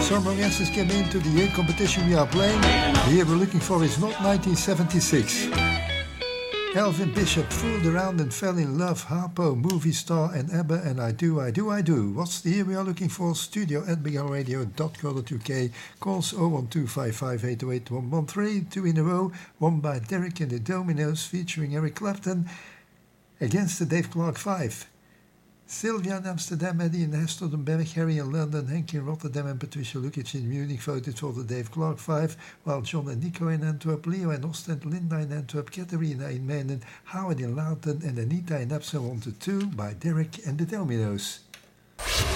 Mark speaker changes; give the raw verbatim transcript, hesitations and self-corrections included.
Speaker 1: Some romances came into the year competition we are playing. The year we're looking for is not nineteen seventy-six. Elvin Bishop fooled around and fell in love. Harpo, movie star, and ABBA, and I do, I do, I do. What's the year we are looking for? Studio at big l radio dot co dot u k. Calls oh one two five five eight oh eight one one three. Two in a row. One by Derek and the Dominos featuring Eric Clapton against the Dave Clark Five. Sylvia in Amsterdam, Eddie in Hesseldenberg, Harry in London, Henk in Rotterdam and Patricia Lukic in Munich voted for the Dave Clark Five, while John and Nico in Antwerp, Leo in Ostend, Linda in Antwerp, Katerina in Menen, Howard in Lauten and Anita in Epsom wanted two by Derek and the Dominos.